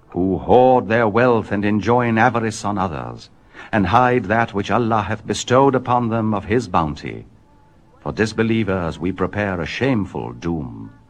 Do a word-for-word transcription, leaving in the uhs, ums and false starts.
who hoard their wealth and enjoin avarice on others, and hide that which Allah hath bestowed upon them of his bounty. For disbelievers we prepare a shameful doom.